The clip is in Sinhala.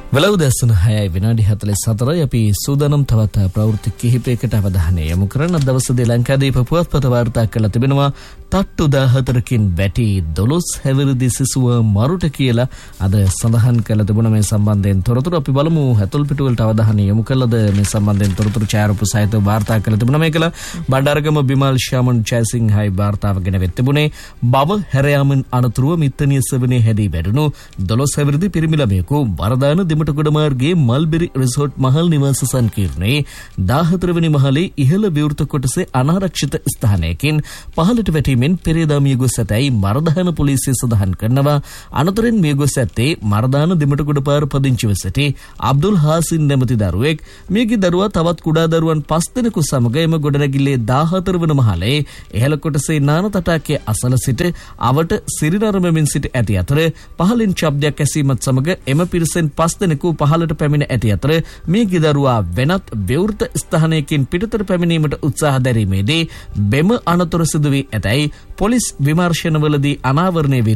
වෙලව දැසන 6යි විනාඩි 44යි අපි සූදානම් තවත් ප්‍රවෘත්ති කිහිපයකට අවධානය යොමු කරන දවසේදී ලංකාදීප පුවත්පත වාර්තා කළ තිබෙනවා තට්ටු 14කින් වැටි 12 හැවිරිදි සිසුව මරුට කියලා අද සඳහන් කළ තිබුණ මේ සම්බන්ධයෙන් තොරතුරු අපි බලමු හැතුල් පිටුවලට අවධානය යොමු කළද මේ සම්බන්ධයෙන් තොරතුරු ඡායාරූප සහිතව වාර්තා කළ තිබුණ මේකල බණ්ඩාරගම බිමල් ශ්‍යාමන් ජයසිංහයි වාර්තාව ගෙන වෙත් තිබුණේ බව හැර යාමෙන් අනතුරුව මිත්තනිය සෙවණේ හැදී වැඩුණු 12 හැවිරිදි පිරිමි ළමයෙකු වරදාන දිමටගොඩ මාර්ගයේ මල්බෙරි රිසෝට් මහල් නිවාස සංකීර්ණයේ 14 වෙනි මහලේ ඉහළ විවෘත කොටසේ අනාරක්ෂිත ස්ථානයකින් පහළට වැටීමෙන් පෙරේදා මිය ගොස් ඇතැයි මරදාන පොලිසිය සඳහන් කරනවා. අනතුරෙන් මිය ගොස් ඇත්තේ මරදාන දිමටගොඩ පාර පදිංචිව සිටි අබ්දුල් හාසින් නැමැති දරුවෙක්. මියගිය දරුවා තවත් කුඩා දරුවන් 5 දෙනෙකු සමග එම ගොඩනැගිල්ලේ 14 වන මහලේ ඉහළ කොටසේ නාන තටාකයේ අසල සිට අවට සිරිනරඹමින් සිට ඇති අතර පහළින් ශබ්දයක් ඇසීමත් සමග එම පිරිසෙන් 5 දෙනෙකු පහළට පැමිණ ඇති අතර මියගිය දරුවා වෙනත් විවෘත ස්ථානයකින් පිටතට පැමිණීමට උත්සාහ දැරීමේදී බෙම අනතුර සිදු වී ඇතැයි පොලිස් විමර්ශනවලදී අනාවරණය වී